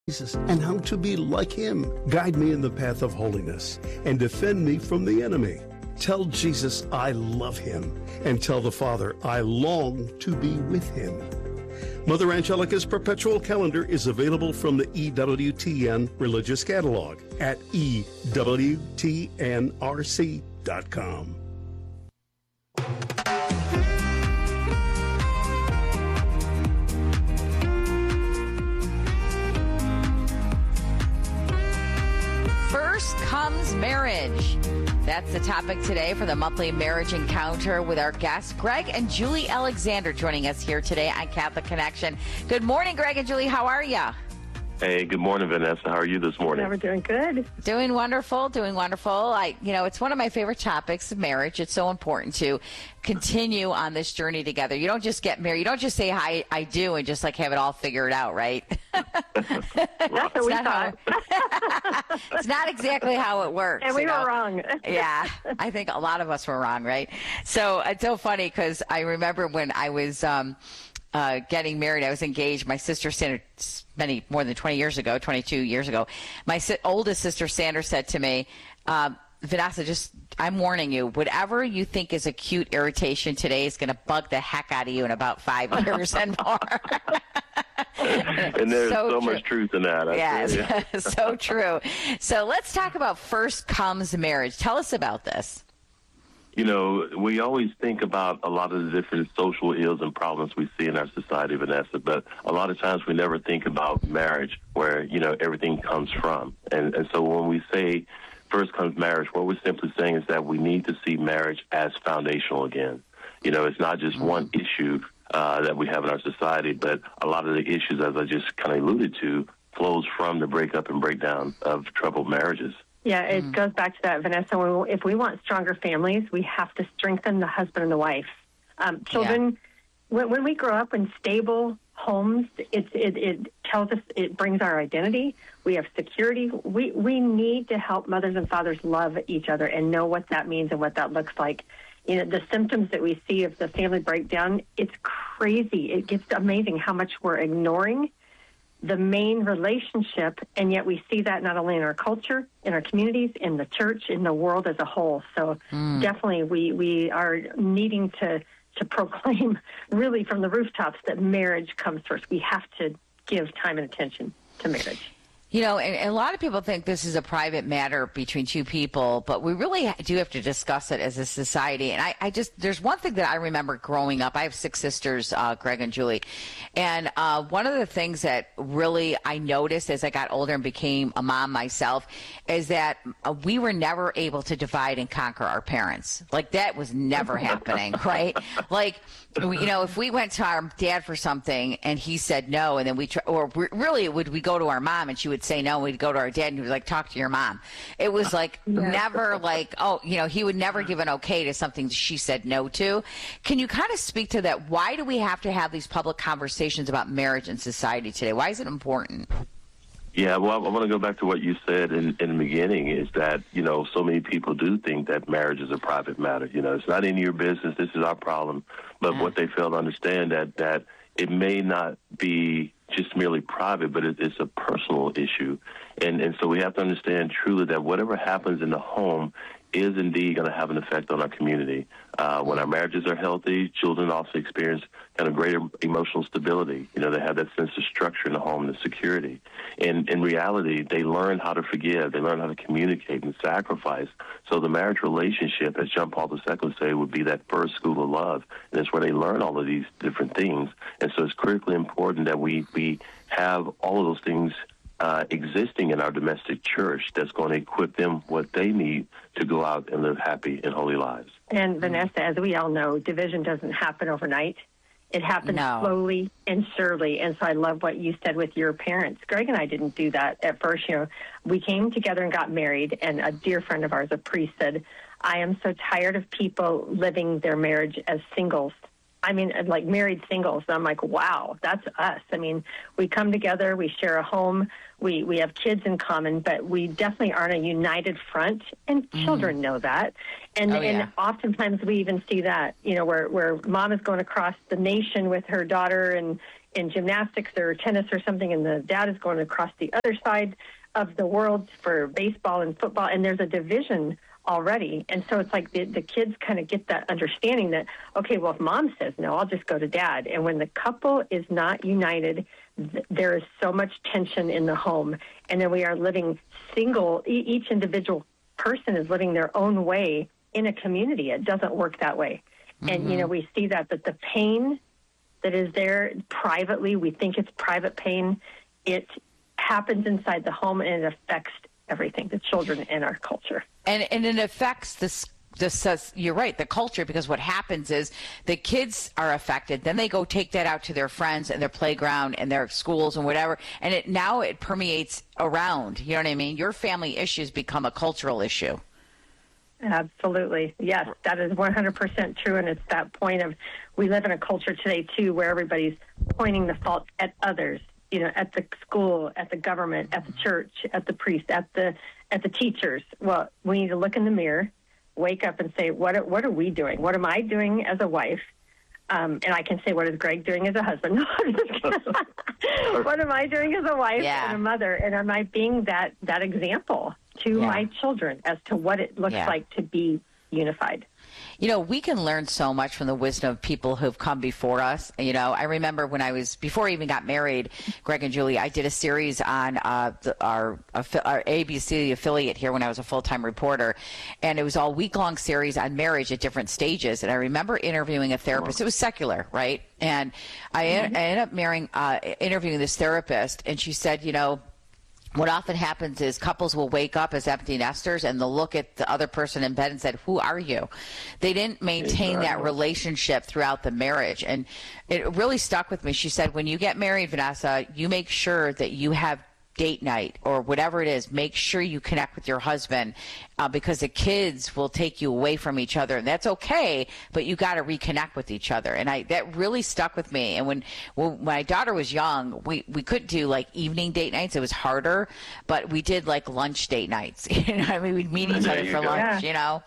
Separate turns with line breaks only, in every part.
Jesus and how to be like him. Guide me in the path of holiness and defend me from the enemy. Tell Jesus I love him and tell the Father I long to be with him. Mother Angelica's perpetual calendar is available from the EWTN Religious Catalog at EWTNRC.com.
First comes marriage. That's the topic today for the monthly marriage encounter with our guests, Greg and Julie Alexander, joining us here today on Catholic Connection. Good morning, Greg and Julie. How are you?
Hey, good morning, Vanessa. How are you this morning?
Yeah, we're doing good.
Doing wonderful, doing wonderful. It's one of my favorite topics of marriage. It's so important to continue on this journey together. You don't just get married. You don't just say, hi, I do, and just have it all figured out, right?
That's what we thought.
It's not exactly how it works.
And we were wrong.
Yeah, I think a lot of us were wrong, right? So it's so funny because I remember when I was getting married, I was engaged. My sister Sandra, more than 22 years ago, my oldest sister Sandra said to me, Vanessa, I'm warning you, whatever you think is a cute irritation today is going to bug the heck out of you in about 5 years and more.
And there's so much truth in that.
Yes, so true. So let's talk about first comes marriage. Tell us about this.
You know, we always think about a lot of the different social ills and problems we see in our society, Vanessa, but a lot of times we never think about marriage, where, everything comes from. And so when we say first comes marriage, what we're simply saying is that we need to see marriage as foundational again. It's not just one issue that we have in our society, but a lot of the issues, as I just kind of alluded to, flows from the breakup and breakdown of troubled marriages.
Yeah, it goes back to that, Vanessa. If we want stronger families, we have to strengthen the husband and the wife. Children, when we grow up in stable homes, it tells us, it brings our identity. We have security. We need to help mothers and fathers love each other and know what that means and what that looks like. The symptoms that we see of the family breakdown, it's crazy. It gets amazing how much we're ignoring the main relationship, and yet we see that not only in our culture, in our communities, in the church, in the world as a whole. So definitely we are needing to proclaim really from the rooftops that marriage comes first. We have to give time and attention to marriage.
And a lot of people think this is a private matter between two people, but we really do have to discuss it as a society. And there's one thing that I remember growing up. I have 6 sisters, Greg and Julie. And one of the things that really I noticed as I got older and became a mom myself is that we were never able to divide and conquer our parents. That was never happening, right? If we went to our dad for something and he said no, and then we go to our mom and she would say no, and we'd go to our dad and he would talk to your mom. It was never he would never give an okay to something she said no to. Can you kind of speak to that? Why do we have to have these public conversations about marriage in society today? Why is it important?
Yeah, well, I want to go back to what you said in the beginning, is that, so many people do think that marriage is a private matter. It's not any of your business. This is our problem. But what they fail to understand that it may not be just merely private, but it's a personal issue. And so we have to understand truly that whatever happens in the home is indeed going to have an effect on our community. When our marriages are healthy, children also experience kind of greater emotional stability. They have that sense of structure in the home and the security. And in reality, they learn how to forgive. They learn how to communicate and sacrifice. So the marriage relationship, as John Paul II would say, would be that first school of love. And it's where they learn all of these different things. And so it's critically important that we have all of those things existing in our domestic church that's going to equip them what they need to go out and live happy and holy lives.
And Vanessa, as we all know, division doesn't happen overnight. It happens slowly and surely. And so I love what you said with your parents. Greg and I didn't do that at first. We came together and got married, and a dear friend of ours, a priest, said, I am so tired of people living their marriage as singles. Married singles. And I'm like, wow, that's us. We come together, we share a home, we have kids in common, but we definitely aren't a united front, and children know that. And oftentimes we even see that, where mom is going across the nation with her daughter, and in gymnastics or tennis or something, and the dad is going across the other side of the world for baseball and football, and there's a division already. And so it's like the kids kind of get that understanding that, okay, well, if mom says no, I'll just go to dad. And when the couple is not united, there is so much tension in the home. And then we are living single. Each individual person is living their own way in a community. It doesn't work that way. Mm-hmm. And, we see that the pain that is there privately, we think it's private pain, it happens inside the home, and it affects everything, the children and our culture. And
it affects this, you're right, the culture, because what happens is the kids are affected. Then they go take that out to their friends and their playground and their schools and whatever. And it permeates around. You know what I mean? Your family issues become a cultural issue.
Absolutely. Yes, that is 100% true. And it's that point of, we live in a culture today, too, where everybody's pointing the fault at others. At the school, at the government, at the church, at the priest, at the teachers. Well, we need to look in the mirror, wake up and say, what are we doing? What am I doing as a wife? And I can say, what is Greg doing as a husband? No, I'm just kidding. What am I doing as a wife and a mother? And am I being that example to my children as to what it looks like to be unified?
We can learn so much from the wisdom of people who've come before us. I remember before I even got married, Greg and Julie, I did a series on our ABC affiliate here when I was a full-time reporter, and it was all week-long series on marriage at different stages. And I remember interviewing a therapist. It was secular, right? And I ended up interviewing this therapist, and she said, what often happens is couples will wake up as empty nesters and they'll look at the other person in bed and said, who are you? They didn't maintain that relationship throughout the marriage. And it really stuck with me. She said, when you get married, Vanessa, you make sure that you have date night or whatever it is. Make sure you connect with your husband because the kids will take you away from each other. And that's okay, but you got to reconnect with each other. And that really stuck with me. And when my daughter was young, we couldn't do like evening date nights. It was harder, but we did like lunch date nights. We'd meet each other for lunch,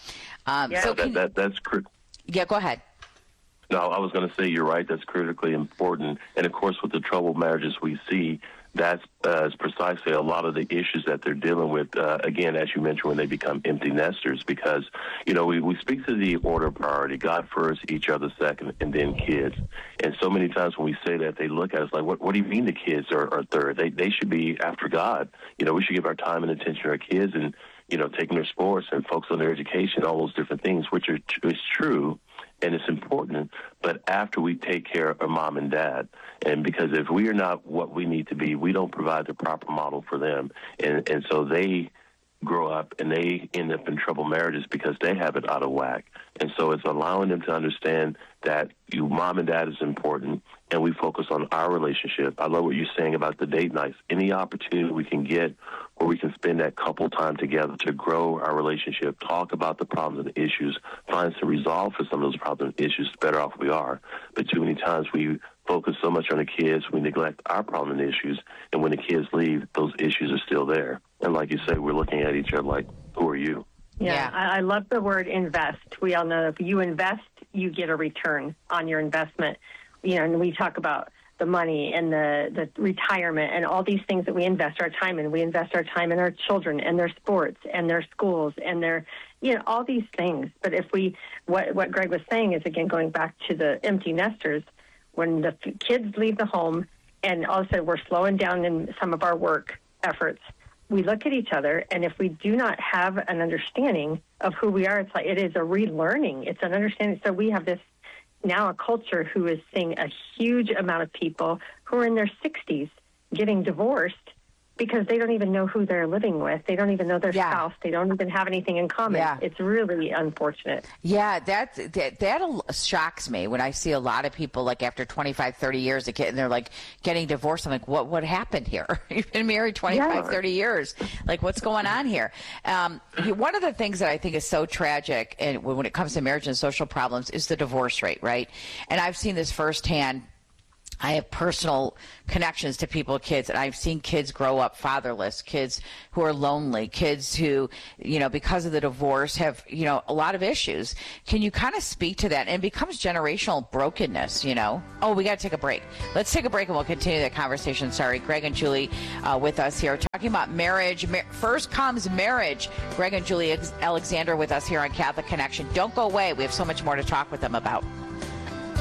So that's critical.
Yeah, go ahead.
No, I was going to say you're right. That's critically important. And of course, with the troubled marriages we see, that's precisely a lot of the issues that they're dealing with, again, as you mentioned, when they become empty nesters, because, we speak to the order of priority, God first, each other second, and then kids. And so many times when we say that, they look at us like, what do you mean the kids are third? They should be after God. We should give our time and attention to our kids and, taking their sports and focus on their education, all those different things, which is true. And it's important, but after we take care of mom and dad, and because if we are not what we need to be, we don't provide the proper model for them. And so they grow up and they end up in troubled marriages because they have it out of whack. And so it's allowing them to understand that mom and dad is important, and we focus on our relationship. I love what you're saying about the date nights. Any opportunity we can get where we can spend that couple time together to grow our relationship, talk about the problems and the issues, find some resolve for some of those problems and issues, the better off we are. But too many times we focus so much on the kids, we neglect our problem and issues, and when the kids leave, those issues are still there. And like you say, we're looking at each other like, who are you?
Yeah. I love the word invest. We all know if you invest, you get a return on your investment. And we talk about the money and the retirement and all these things that we invest our time in. We invest our time in our children and their sports and their schools and their, all these things. But if what Greg was saying is, again, going back to the empty nesters, when the kids leave the home and all of a sudden we're slowing down in some of our work efforts, we look at each other, and if we do not have an understanding of who we are, it's like it is a relearning. It's an understanding. So we have this now a culture who is seeing a huge amount of people who are in their 60s getting divorced because they don't even know who they're living with. They don't even know their spouse. They don't even have anything in common. Yeah. It's really unfortunate.
Yeah, that shocks me when I see a lot of people like after 25, 30 years and they're like getting divorced. I'm like, what happened here? You've been married 25, 30 years. Like, what's going on here? One of the things that I think is so tragic and when it comes to marriage and social problems is the divorce rate, right? And I've seen this firsthand. I have personal connections to people with kids, and I've seen kids grow up fatherless, kids who are lonely, kids who, because of the divorce have, a lot of issues. Can you kind of speak to that? And it becomes generational brokenness, Oh, we got to take a break. Let's take a break and we'll continue that conversation. Sorry, Greg and Julie with us here talking about marriage. First comes marriage. Greg and Julie Alexander with us here on Catholic Connection. Don't go away. We have so much more to talk with them about.